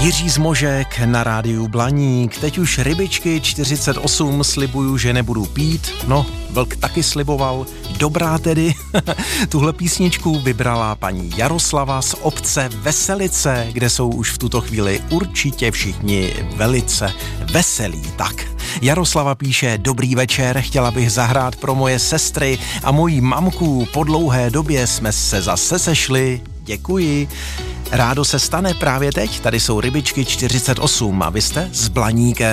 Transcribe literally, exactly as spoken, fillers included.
Jiří Zmožek na rádiu Blaník. Teď už rybičky čtyřicet osm slibuju, že nebudu pít. No, vlk taky sliboval. Dobrá tedy. Tuhle písničku vybrala paní Jaroslava z obce Veselice, kde jsou už v tuto chvíli určitě všichni velice veselí. Tak, Jaroslava píše: dobrý večer, chtěla bych zahrát pro moje sestry a moji mamku. Po dlouhé době jsme se zase sešli. Děkuji. Rádo se stane právě teď. Tady jsou rybičky čtyřicet osm a vy jste s Blaníkem.